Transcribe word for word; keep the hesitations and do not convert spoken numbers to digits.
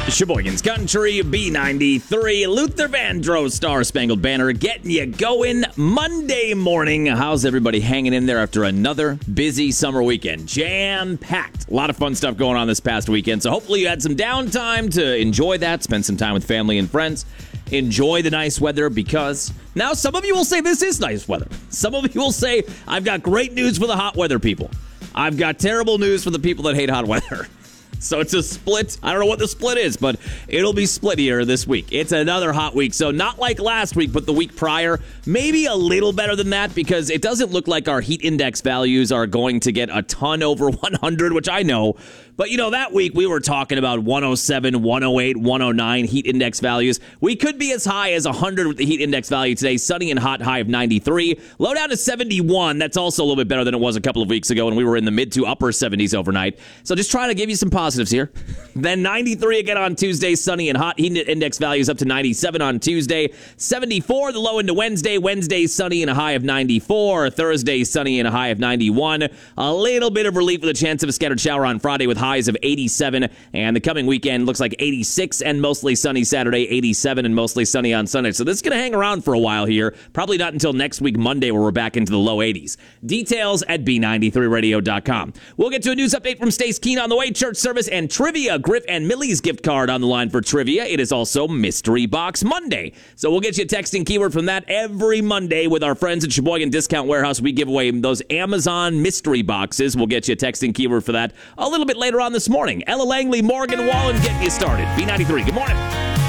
Sheboygan's Country, B ninety-three, Luther Vandross, Star Spangled Banner, getting you going Monday morning. How's everybody hanging in there after another busy summer weekend? Jam-packed. A lot of fun stuff going on this past weekend, so hopefully you had some downtime to enjoy that, spend some time with family and friends, enjoy the nice weather, because now some of you will say this is nice weather. Some of you will say, I've got great news for the hot weather people. I've got terrible news for the people that hate hot weather. So it's a split. I don't know what the split is, but it'll be split here this week. It's another hot week. So not like last week, but the week prior. Maybe a little better than that, because it doesn't look like our heat index values are going to get a ton over one hundred, which I know. But, you know, that week we were talking about one oh seven, one oh eight, one oh nine heat index values. We could be as high as one hundred with the heat index value today. Sunny and hot, high of ninety-three. Low down to seventy-one. That's also a little bit better than it was a couple of weeks ago when we were in the mid to upper seventies overnight. So just trying to give you some positives here. Then ninety-three again on Tuesday. Sunny and hot. Heat index values up to ninety-seven on Tuesday. seventy-four the low into Wednesday. Wednesday sunny and a high of ninety-four. Thursday sunny and a high of ninety-one. A little bit of relief with a chance of a scattered shower on Friday with highs of eighty-seven, and the coming weekend looks like eighty-six and mostly sunny Saturday, eighty-seven and mostly sunny on Sunday. So this is going to hang around for a while here. Probably not until next week, Monday, where we're back into the low eighties. Details at B ninety-three radio dot com. We'll get to a news update from Stace Keen on the way, church service, and trivia. Griff and Millie's gift card on the line for trivia. It is also Mystery Box Monday. So we'll get you a texting keyword from that every Monday with our friends at Sheboygan Discount Warehouse. We give away those Amazon mystery boxes. We'll get you a texting keyword for that a little bit later on this morning. Ella Langley, Morgan Wallen, getting you started. B ninety-three, good morning.